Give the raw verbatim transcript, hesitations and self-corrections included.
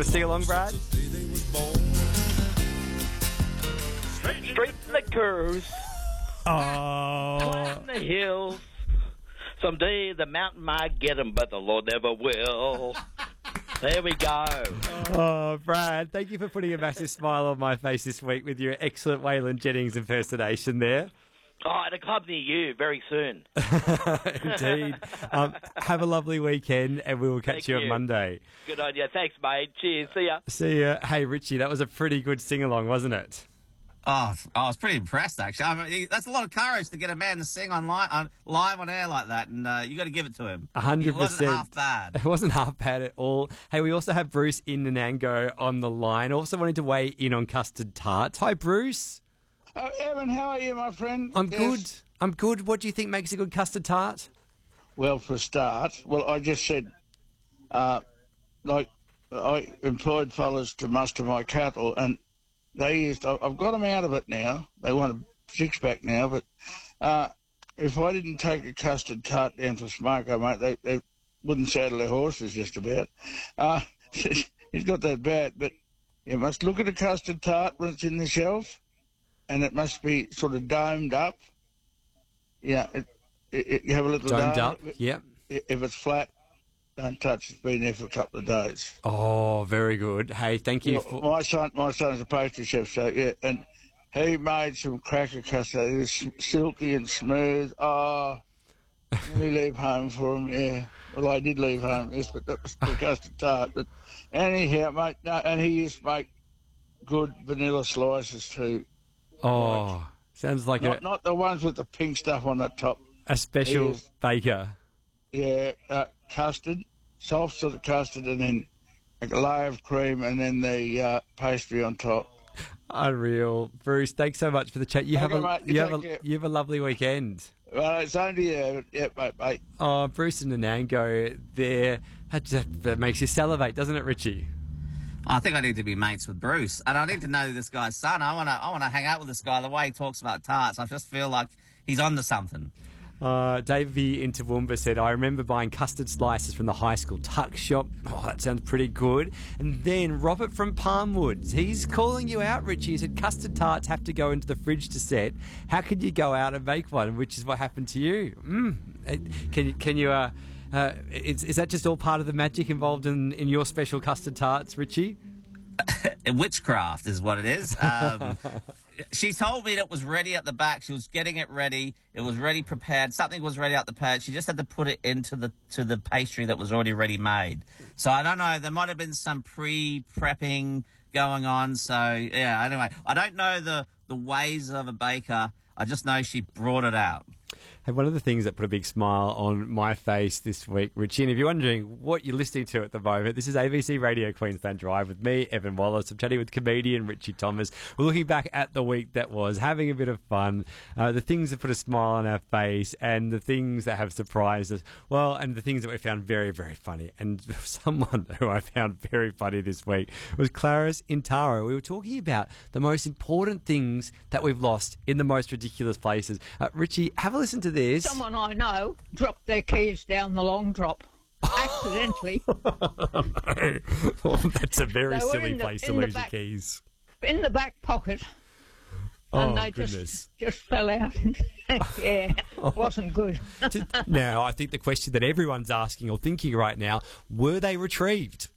of a sing-along, Brad? Straight in the curves, Oh. climb the hills. Someday the mountain might get 'em, but the Lord never will. There we go. Oh, Brad, thank you for putting a massive smile on my face this week with your excellent Waylon Jennings impersonation there. Oh, at a club near you very soon. Indeed. Um, have a lovely weekend, and we will catch Thank you on you. Monday. Good idea. Thanks, mate. Cheers. See ya. See ya. Hey, Richie, that was a pretty good sing-along, wasn't it? Oh, I was pretty impressed, actually. I mean, that's a lot of courage to get a man to sing on live on, live on air like that, and uh, you got to give it to him. A hundred It wasn't percent. half bad. It wasn't half bad at all. Hey, we also have Bruce in Nanango on the line. Also wanted to weigh in on custard tarts. Hi, Bruce. Oh, Evan, how are you, my friend? I'm Yes. good. I'm good. What do you think makes a good custard tart? Well, for a start, well, I just said, uh, like, I employed fellas to muster my cattle, and they used, I- I've got them out of it now. They want a six-pack now, but uh, if I didn't take a custard tart down for Smoko, mate, they, they wouldn't saddle their horses just about. Uh, he's got that bad, but you must look at a custard tart when it's in the shelf, and it must be sort of domed up. Yeah, it, it, it, you have a little Domed dome. up. Yep. If it's flat, don't touch it. It's been there for a couple of days. Oh, very good. Hey, thank you. Well, For... my son, my son's a pastry chef, so yeah, and he made some cracker custard. It was silky and smooth. Oh, we leave home for him. Yeah, well, I did leave home. Yes, but that was the custard tart. But anyhow, mate, no, and he used to make good vanilla slices too. Oh, sounds like Not a, not the ones with the pink stuff on the top. a special Yes. baker. Yeah, uh, custard, soft sort of custard, and then a layer of cream, and then the uh, pastry on top. Unreal. Bruce, thanks so much for the chat. You Okay, have a mate, you you have take a care. you have a lovely weekend. Well, it's only uh, yeah, mate, mate. Oh, Bruce and Nanango there. That, just- that makes you salivate, doesn't it, Richie? I think I need to be mates with Bruce, and I need to know this guy's son. I want to, I want to hang out with this guy. The way he talks about tarts, I just feel like he's onto something. Uh, Davey in Toowoomba said, I remember buying custard slices from the high school tuck shop. Oh, that sounds pretty good. And then Robert from Palmwoods, he's calling you out, Richie. He said, custard tarts have to go into the fridge to set. How could you go out and make one? Which is what happened to you. Mm. Can you, can you, uh, uh, is, is that just all part of the magic involved in, in your special custard tarts, Richie? Witchcraft is what it is. Um, she told me that it was ready at the back. She was getting it ready. It was ready, prepared. Something was ready at the pad. She just had to put it into the to the pastry that was already ready made. So I don't know. There might have been some pre-prepping going on. So yeah. Anyway, I don't know the the ways of a baker. I just know she brought it out. Hey, one of the things that put a big smile on my face this week, Richie, and if you're wondering what you're listening to at the moment, this is A B C Radio Queensland Drive with me, Evan Wallace. I'm chatting with comedian Richie Thomas. We're looking back at the week that was, having a bit of fun, uh, the things that put a smile on our face, and the things that have surprised us. Well, and the things that we found very, very funny. And someone who I found very funny this week was Clarice in Taro. We were talking about the most important things that we've lost in the most ridiculous places. Uh, Richie, have a listen to this. Someone I know dropped their keys down the long drop accidentally Well, that's a very They were silly in the- place to in the lose your back- keys. in the back pocket, and Oh, they goodness. just just fell out. Yeah, wasn't good. Now, I think the question that everyone's asking or thinking right now, were they retrieved?